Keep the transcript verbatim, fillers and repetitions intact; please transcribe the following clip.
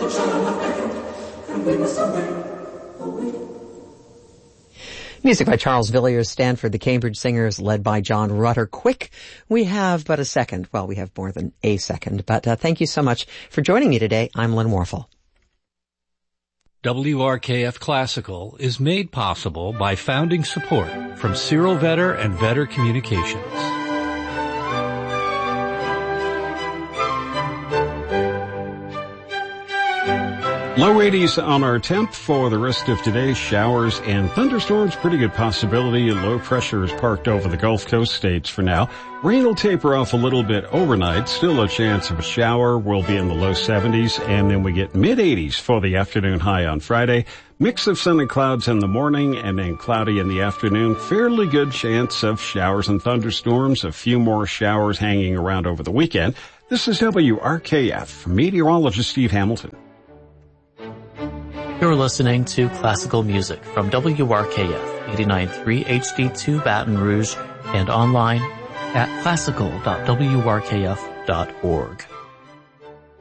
Music by Charles Villiers, Stanford, the Cambridge Singers, led by John Rutter. Quick, we have but a second. Well, we have more than a second, but uh, thank you so much for joining me today. I'm Lynn Warfel. W R K F Classical is made possible by founding support from Cyril Vetter and Vetter Communications. Low eighties on our temp for the rest of today. Showers and thunderstorms, pretty good possibility. Low pressure is parked over the Gulf Coast states for now. Rain will taper off a little bit overnight. Still a chance of a shower. We'll be in the low seventies, and then we get mid eighties for the afternoon high on Friday. Mix of sun and clouds in the morning, and then cloudy in the afternoon. Fairly good chance of showers and thunderstorms. A few more showers hanging around over the weekend. This is W R K F. Meteorologist Steve Hamilton. You're listening to classical music from W R K F eighty-nine point three H D two Baton Rouge and online at classical dot w r k f dot org.